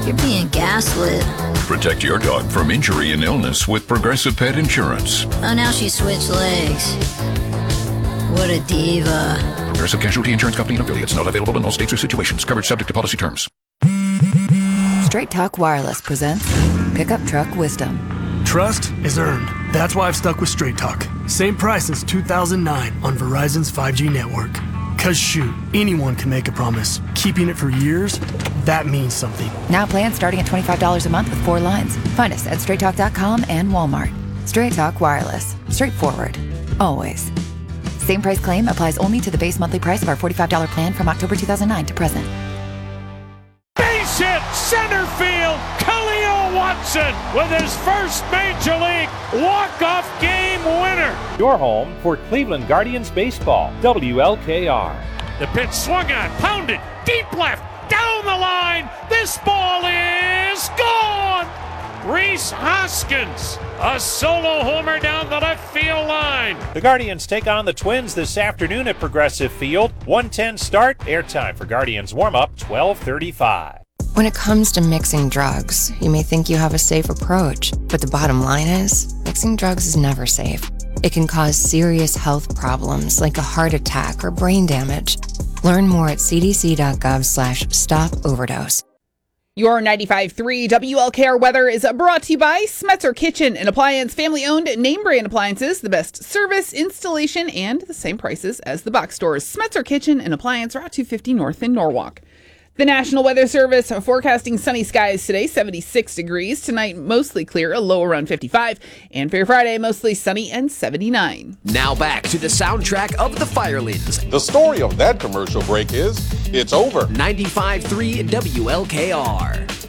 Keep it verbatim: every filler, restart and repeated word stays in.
You're being gaslit. Protect your dog from injury and illness with Progressive Pet Insurance. Oh, now she switched legs. What a diva. Progressive Casualty Insurance Company and affiliates. Not available in all states or situations. Coverage subject to policy terms. Straight Talk Wireless presents Pickup Truck Wisdom. Trust is earned. That's why I've stuck with Straight Talk. Same price since two thousand nine on Verizon's five G network. Cause shoot, anyone can make a promise. Keeping it for years, that means something. Now plans starting at twenty-five dollars a month with four lines. Find us at straight talk dot com and Walmart. Straight Talk Wireless. Straightforward. Always. Same price claim applies only to the base monthly price of our forty-five dollars plan from October two thousand nine to present. Base hit, center field, Khalil Watson with his first Major League walk-off game winner. Your home for Cleveland Guardians baseball, W L K R. The pitch swung on, pounded, deep left, down the line. This ball is gone. Rhys Hoskins, a solo homer down the left field line. The Guardians take on the Twins this afternoon at Progressive Field. one ten start, airtime for Guardians warm-up, twelve thirty-five. When it comes to mixing drugs, you may think you have a safe approach, but the bottom line is, mixing drugs is never safe. It can cause serious health problems like a heart attack or brain damage. Learn more at c d c dot gov slash stop overdose. Your ninety-five point three W L K R weather is brought to you by Smetzer Kitchen and Appliance, family-owned name brand appliances, the best service, installation, and the same prices as the box stores. Smetzer Kitchen and Appliance, Route two fifty North in Norwalk. The National Weather Service forecasting sunny skies today, seventy-six degrees. Tonight, mostly clear, a low around fifty-five. And for your Friday, mostly sunny and seventy-nine. Now back to the soundtrack of the Firelins. The story of that commercial break is, it's over. ninety-five point three W L K R.